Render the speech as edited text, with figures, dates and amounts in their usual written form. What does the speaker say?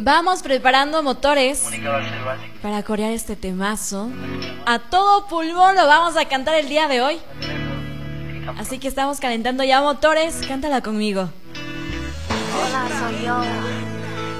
Vamos preparando motores para corear este temazo. A todo pulmón lo vamos a cantar el día de hoy. Así que estamos calentando ya motores. Cántala conmigo. Hola, soy yo.